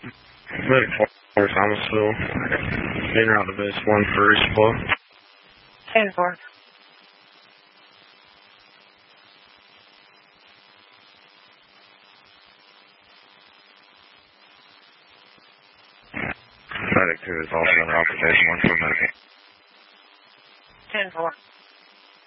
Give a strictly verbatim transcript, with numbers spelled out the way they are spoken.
Medic four, Thomasville. En route to base one for resupply. ten four. Medic two is also en route to base one for medic. ten four.